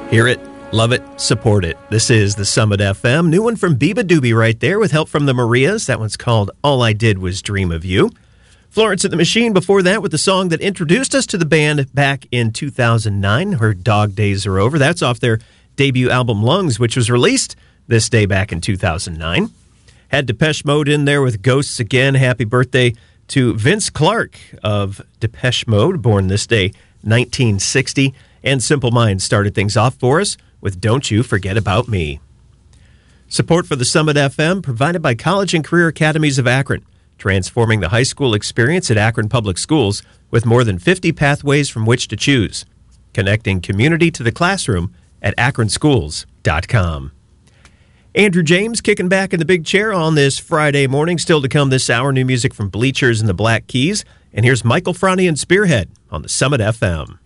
Hear it, love it, support it. This is the Summit FM. New one from Biba Doobie right there with help from the Marias. That one's called All I Did Was Dream of You. Florence and the Machine before that with the song that introduced us to the band back in 2009. Her Dog Days Are Over. That's off their debut album Lungs, which was released this day back in 2009. Had Depeche Mode in there with Ghosts again. Happy birthday to Vince Clarke of Depeche Mode, born this day, 1960. And Simple Minds started things off for us with Don't You Forget About Me. Support for the Summit FM provided by College and Career Academies of Akron, transforming the high school experience at Akron Public Schools with more than 50 pathways from which to choose. Connecting community to the classroom at akronschools.com. Andrew James kicking back in the big chair on this Friday morning. Still to come this hour, new music from Bleachers and the Black Keys. And here's Michael Franti and Spearhead on the Summit FM.